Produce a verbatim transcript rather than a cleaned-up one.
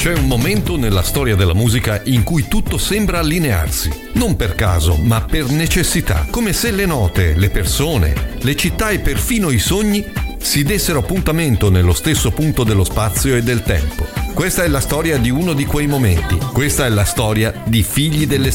C'è un momento nella storia della musica in cui tutto sembra allinearsi, non per caso, ma per necessità, come se le note, le persone, le città e perfino i sogni si dessero appuntamento nello stesso punto dello spazio e del tempo. Questa è la storia di uno di quei momenti. Questa è la storia di Figli delle